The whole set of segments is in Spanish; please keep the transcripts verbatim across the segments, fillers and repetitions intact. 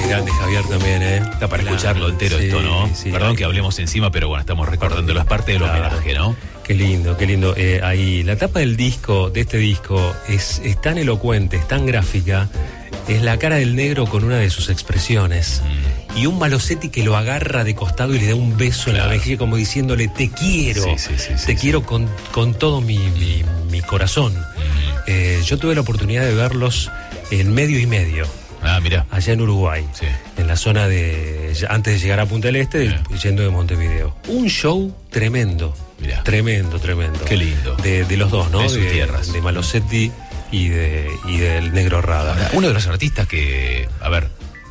grande Javier también, ¿eh? Está para Claro, escucharlo entero sí, esto, ¿no? sí, Perdón hay- que hablemos encima, pero bueno, estamos recordando las partes del Claro. homenaje, ¿no? Qué lindo, qué lindo. Eh, ahí, la tapa del disco, de este disco, es, es tan elocuente, es tan gráfica. Es la cara del negro con una de sus expresiones. Mm. Y un Malosetti que lo agarra de costado y le da un beso claro. en la mejilla como diciéndole, te quiero, sí, sí, sí, te sí, quiero sí. Con, con todo mi, mi, mi corazón. Mm. Eh, yo tuve la oportunidad de verlos en Medio y Medio. Ah, mira. Allá en Uruguay, sí. en la zona de, antes de llegar a Punta del Este, yeah. yendo de Montevideo. Un show tremendo, mirá. tremendo, tremendo. Qué lindo. De, de los dos, ¿no? De sus de, tierras. De Malosetti y, de, y del Negro Rada. Ahora, uno de los artistas que, a ver,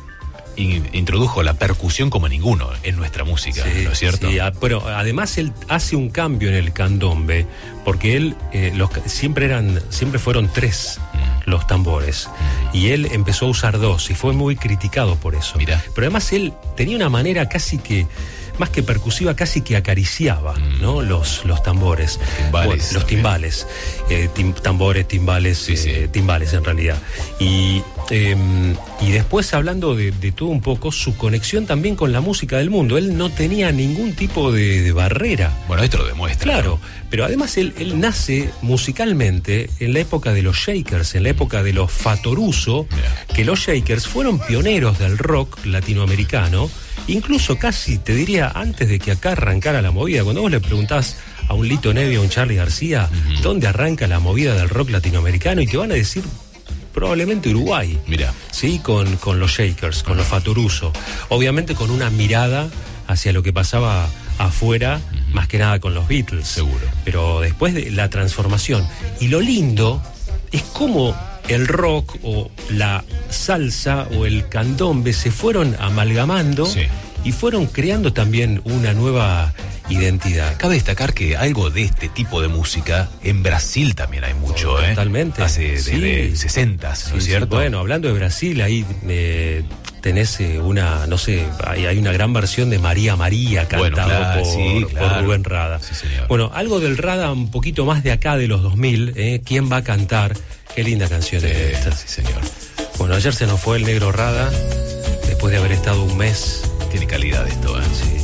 in, introdujo la percusión como ninguno en nuestra música, sí, ¿no es cierto? Sí, pero además él hace un cambio en el candombe, porque él, eh, los, siempre eran, siempre fueron tres mm. los tambores, mm. y él empezó a usar dos, y fue muy criticado por eso. Mirá. Pero además él tenía una manera casi que, más que percusiva, casi que acariciaba, mm. ¿no? Los, los tambores. Timbales, bueno, los timbales. Eh, tim, tambores, timbales, sí, sí. Eh, timbales en realidad. Y, eh, y después hablando de, de todo un poco, su conexión también con la música del mundo. Él no tenía ningún tipo de, de barrera. Bueno, esto lo demuestra. Claro, ¿no? Pero además él, él nace musicalmente en la época de los Shakers, en la época de los Fatoruso, yeah. que los Shakers fueron pioneros del rock latinoamericano. Incluso casi, te diría, antes de que acá arrancara la movida, cuando vos le preguntás a un Lito Nevia, a un Charly García, uh-huh. ¿dónde arranca la movida del rock latinoamericano? Y te van a decir probablemente Uruguay. Mira. Sí, con, con los Shakers, con los Fatoruso. Obviamente con una mirada hacia lo que pasaba afuera, uh-huh. más que nada con los Beatles. Seguro. Pero después de la transformación. Y lo lindo es cómo el rock o la salsa o el candombe se fueron amalgamando sí. y fueron creando también una nueva identidad. Cabe destacar que algo de este tipo de música en Brasil también hay mucho, oh, ¿eh? Totalmente. Hace desde sí. sesentas, ¿no es sí, cierto? Sí. Bueno, hablando de Brasil, ahí eh, tenés eh, una, no sé, hay, hay una gran versión de María María cantado bueno, claro, por, sí, claro. por Rubén Rada. Sí, señor. Bueno, algo del Rada un poquito más de acá de los dos mil, ¿eh? ¿Quién va a cantar? Qué linda canción sí, es esta. Sí, señor. Bueno, ayer se nos fue el Negro Rada, después de haber estado un mes. Tiene calidad esto, ¿eh? Sí.